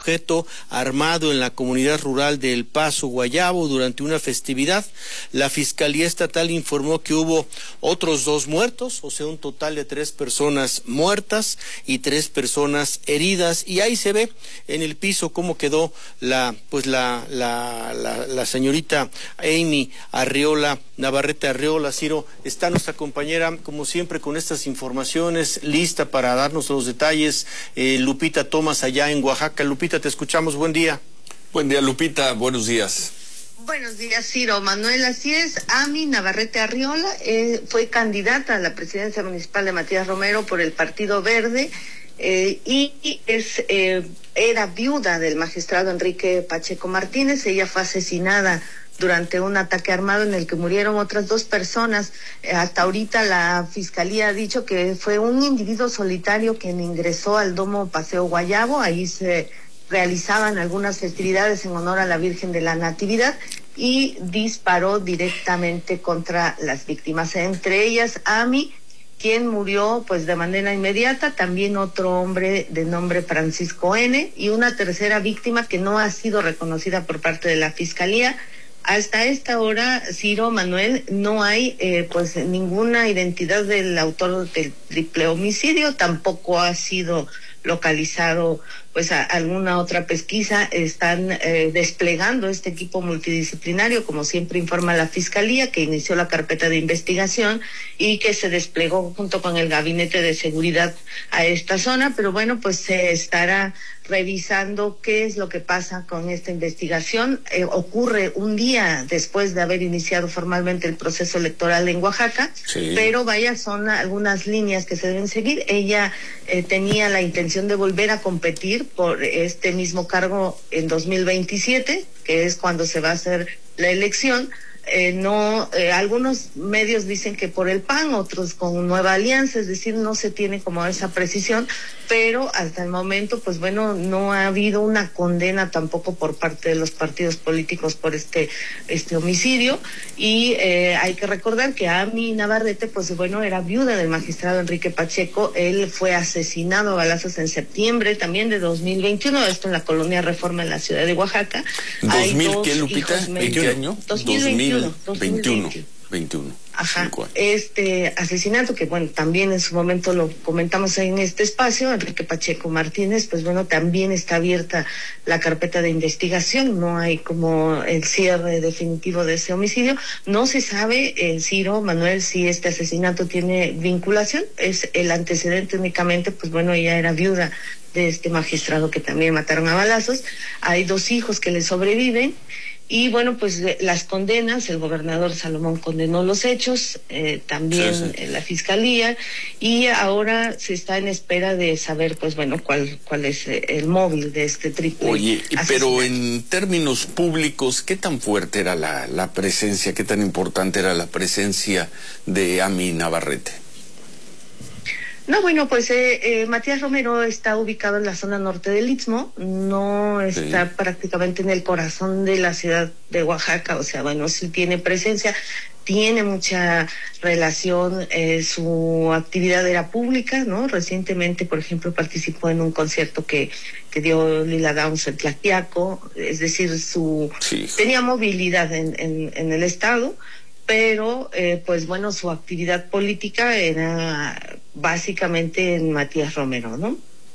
objeto armado en la comunidad rural de El Paso, Guayabo, durante una festividad. La Fiscalía Estatal informó que hubo otros 2 muertos, o sea, un total de 3 personas muertas y 3 personas heridas. Y ahí se ve en el piso cómo quedó la señorita Amy Arriola, Navarrete Arriola. Ciro, está nuestra compañera, como siempre, con estas informaciones, lista para darnos los detalles. Lupita Thomas, allá en Oaxaca. Lupita, te escuchamos, buen día. Buen día, Lupita, buenos días. Buenos días, Ciro. Manuel, así es. Amy Navarrete Arriola fue candidata a la presidencia municipal de Matías Romero por el Partido Verde y era viuda del magistrado Enrique Pacheco Martínez. Ella fue asesinada durante un ataque armado en el que murieron otras 2 personas. Hasta ahorita la Fiscalía ha dicho que fue un individuo solitario quien ingresó al Domo Paseo Guayabo. Ahí se realizaban algunas festividades en honor a la Virgen de la Natividad y disparó directamente contra las víctimas, entre ellas Amy, quien murió pues de manera inmediata, también otro hombre de nombre Francisco N. y una tercera víctima que no ha sido reconocida por parte de la Fiscalía. Hasta esta hora, Ciro, Manuel, no hay pues ninguna identidad del autor del triple homicidio, tampoco ha sido localizado pues alguna otra pesquisa. Están desplegando este equipo multidisciplinario, como siempre informa la Fiscalía, que inició la carpeta de investigación y que se desplegó junto con el Gabinete de Seguridad a esta zona, pero bueno, pues se estará revisando qué es lo que pasa con esta investigación. Ocurre un día después de haber iniciado formalmente el proceso electoral en Oaxaca, sí. Pero vaya, son algunas líneas que se deben seguir. Ella tenía la intención de volver a competir por este mismo cargo en 2027, que es cuando se va a hacer la elección. Algunos medios dicen que por el PAN, otros con Nueva Alianza, es decir, no se tiene como esa precisión, pero hasta el momento, pues bueno, no ha habido una condena tampoco por parte de los partidos políticos por este homicidio. Y hay que recordar que Amy Navarrete, pues bueno, era viuda del magistrado Enrique Pacheco. Él fue asesinado a balazos en septiembre también de 2021, esto en la colonia Reforma en la ciudad de Oaxaca. ¿2000 qué, Lupita? ¿En qué año? 2021. 21. Ajá, este asesinato que bueno, también en su momento lo comentamos en este espacio, Enrique Pacheco Martínez, pues bueno, también está abierta la carpeta de investigación, no hay como el cierre definitivo de ese homicidio. No se sabe, Ciro, Manuel, si este asesinato tiene vinculación, es el antecedente únicamente, pues bueno, ella era viuda de este magistrado que también mataron a balazos. Hay 2 hijos que le sobreviven. Y bueno, pues las condenas, el gobernador Salomón condenó los hechos, también sí. La Fiscalía, y ahora se está en espera de saber, pues bueno, cuál es el móvil de este triple. Oye, pero en términos públicos, ¿qué tan fuerte era la presencia, qué tan importante era la presencia de Amy Navarrete? No, bueno, pues Matías Romero está ubicado en la zona norte del Istmo, no está prácticamente en el corazón de la ciudad de Oaxaca, o sea, bueno, sí tiene presencia, tiene mucha relación, su actividad era pública, ¿no? Recientemente, por ejemplo, participó en un concierto que dio Lila Downs en Tlaxiaco, es decir, tenía movilidad en el estado, pero pues bueno, su actividad política era básicamente en Matías Romero, ¿no?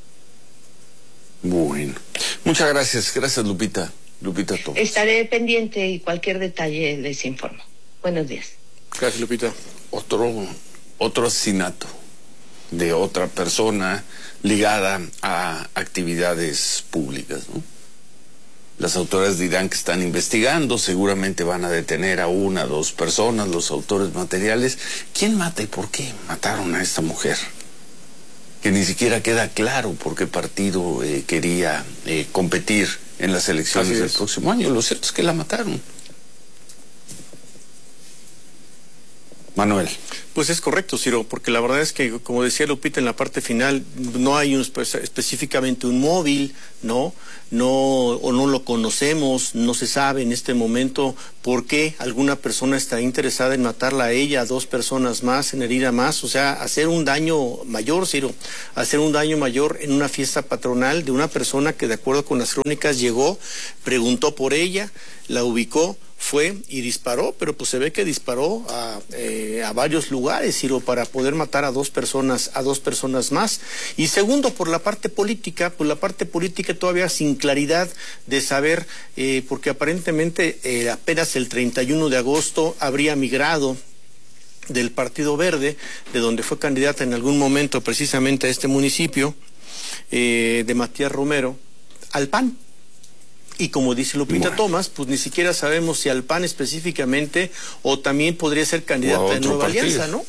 Bueno, muchas gracias Lupita Thomas. Estaré pendiente y cualquier detalle les informo. Buenos días. Gracias, Lupita. Otro asesinato de otra persona ligada a actividades públicas, ¿no? Las autoridades dirán que están investigando, seguramente van a detener a 1 o 2 personas, los autores materiales. ¿Quién mata y por qué mataron a esta mujer? Que ni siquiera queda claro por qué partido quería competir en las elecciones del próximo año. Lo cierto es que la mataron. Manuel. Pues es correcto, Ciro, porque la verdad es que, como decía Lupita en la parte final, no hay específicamente un móvil, o no lo conocemos, no se sabe en este momento por qué alguna persona está interesada en matarla a ella, a 2 personas más, en herir a más, o sea, hacer un daño mayor, Ciro, hacer un daño mayor en una fiesta patronal de una persona que, de acuerdo con las crónicas, llegó, preguntó por ella, la ubicó, fue y disparó, pero pues se ve que disparó a varios lugares, Ciro, para poder matar a 2 personas más. Y segundo, por la parte política, pues la parte política todavía sin claridad de saber, porque aparentemente apenas el 31 de agosto habría migrado del Partido Verde, de donde fue candidata en algún momento precisamente a este municipio, de Matías Romero, al PAN. Y como dice Lupita Thomas, pues ni siquiera sabemos si al PAN específicamente o también podría ser candidata de Nueva Alianza, ¿no?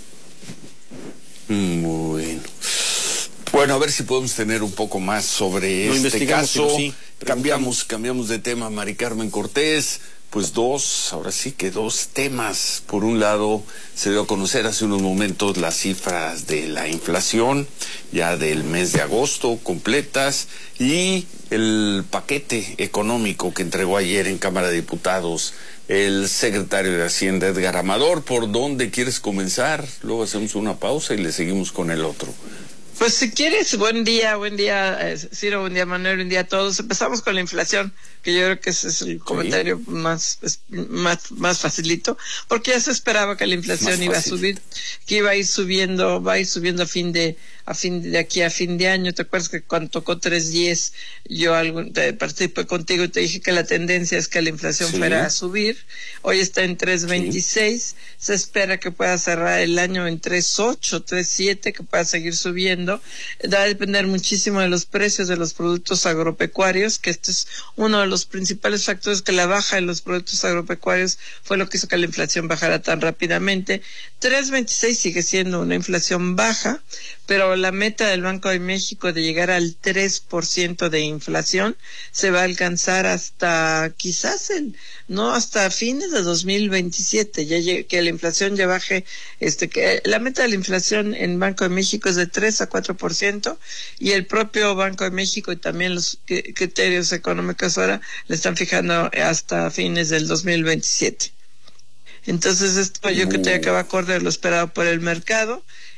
Bueno, a ver si podemos tener un poco más sobre este caso. Sí, cambiamos de tema. Mari Carmen Cortés, pues ahora sí que 2 temas. Por un lado, se dio a conocer hace unos momentos las cifras de la inflación, ya del mes de agosto, completas, y el paquete económico que entregó ayer en Cámara de Diputados el secretario de Hacienda, Edgar Amador. ¿Por dónde quieres comenzar? Luego hacemos una pausa y le seguimos con el otro. Pues si quieres, buen día, Ciro, buen día, Manuel, buen día a todos. Empezamos con la inflación, que yo creo que ese es el comentario más facilito, porque ya se esperaba que la inflación iba a subir, que iba a ir subiendo, va a ir subiendo a fin de aquí a fin de año. ¿Te acuerdas que cuando tocó 3.10 yo participé contigo y te dije que la tendencia es que la inflación fuera a subir? Hoy está en 3.26, se espera que pueda cerrar el año en 3.8, 3.7, que pueda seguir subiendo. Va a depender muchísimo de los precios de los productos agropecuarios, que este es uno de los principales factores, que la baja en los productos agropecuarios fue lo que hizo que la inflación bajara tan rápidamente. 3.26 sigue siendo una inflación baja, pero la meta del Banco de México de llegar al 3% de inflación se va a alcanzar hasta quizás hasta fines de 2027, que la inflación ya baje, que la meta de la inflación en Banco de México es de 3 a 4%, y el propio Banco de México y también los criterios económicos ahora le están fijando hasta fines del 2027. Entonces esto yo creo que va acorde a lo esperado por el mercado.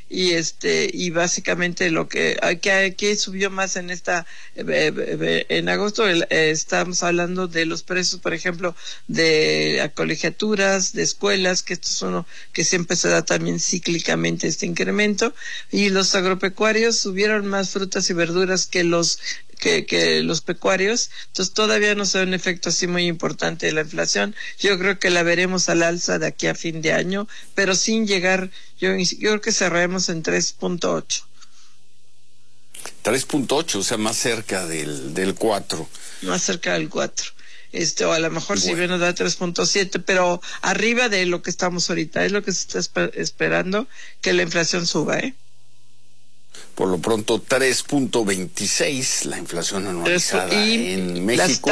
Y básicamente lo que subió más en en agosto, estamos hablando de los precios, por ejemplo, de colegiaturas, de escuelas, que esto es uno que siempre se da también cíclicamente este incremento, y los agropecuarios subieron más frutas y verduras que los pecuarios. Entonces todavía no se ve un efecto así muy importante de la inflación. Yo creo que la veremos al alza de aquí a fin de año, pero sin llegar, yo creo que cerraremos en 3.8. 3.8, o sea, más cerca del 4. Más cerca del 4. O a lo mejor si bien nos da 3.7, pero arriba de lo que estamos ahorita. Es lo que se está esperando, que la inflación suba, Por lo pronto, 3.26, la inflación anualizada en México.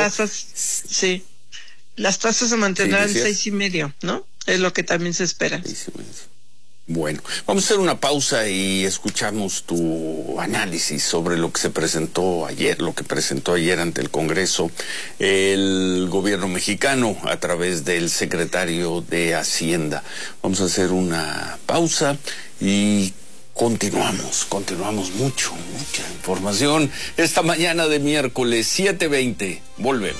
Las tasas se mantendrán en 6.5, ¿no? Es lo que también se espera. Bueno, vamos a hacer una pausa y escuchamos tu análisis sobre lo que se presentó ayer, ante el Congreso el gobierno mexicano a través del secretario de Hacienda. Vamos a hacer una pausa y continuamos, mucha información esta mañana de miércoles 7:20. Volvemos.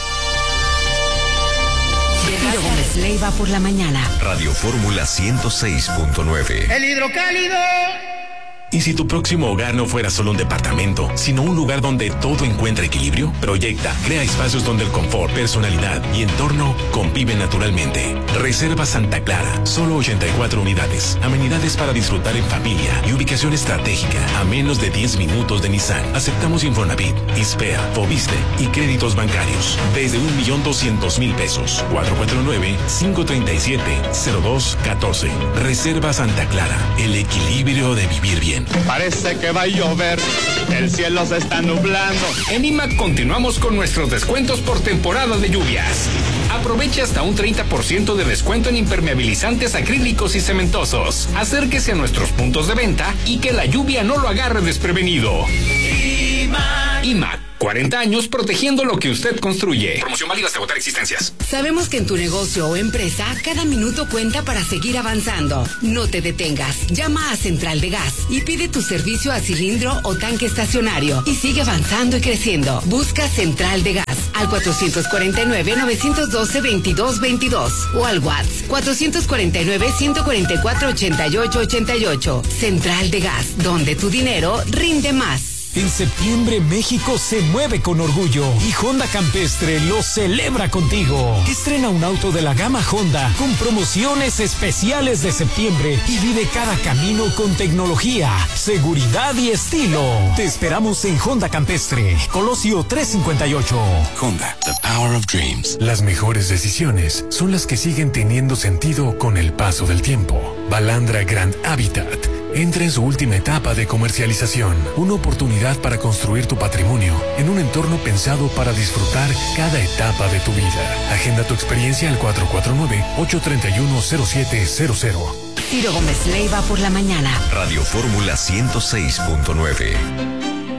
Ciro Gómez Leiva por la mañana. Radio Fórmula 106.9. El hidrocálido. ¿Y si tu próximo hogar no fuera solo un departamento, sino un lugar donde todo encuentra equilibrio? Proyecta, crea espacios donde el confort, personalidad y entorno conviven naturalmente. Reserva Santa Clara, solo 84 unidades, amenidades para disfrutar en familia y ubicación estratégica a menos de 10 minutos de Nissan. Aceptamos Infonavit, ISPEA, Fobiste y créditos bancarios desde 1.200.000 pesos. 449-537-0214. Reserva Santa Clara, el equilibrio de vivir bien. Parece que va a llover, el cielo se está nublando. En IMAC continuamos con nuestros descuentos por temporada de lluvias. Aproveche hasta un 30% de descuento en impermeabilizantes acrílicos y cementosos. Acérquese a nuestros puntos de venta y que la lluvia no lo agarre desprevenido. IMAC, 40 años protegiendo lo que usted construye. Promoción válida hasta agotar existencias. Sabemos que en tu negocio o empresa, cada minuto cuenta para seguir avanzando. No te detengas. Llama a Central de Gas y pide tu servicio a cilindro o tanque estacionario y sigue avanzando y creciendo. Busca Central de Gas al 449-912-2222 o al WhatsApp 449-144-8888. Central de Gas, donde tu dinero rinde más. En septiembre México se mueve con orgullo y Honda Campestre lo celebra contigo. Estrena un auto de la gama Honda con promociones especiales de septiembre y vive cada camino con tecnología, seguridad y estilo. Te esperamos en Honda Campestre, Colosio 358. Honda, the power of dreams. Las mejores decisiones son las que siguen teniendo sentido con el paso del tiempo. Balandra Grand Habitat entra en su última etapa de comercialización. Una oportunidad para construir tu patrimonio en un entorno pensado para disfrutar cada etapa de tu vida. Agenda tu experiencia al 449-831-0700. Ciro Gómez Leiva por la mañana. Radio Fórmula 106.9.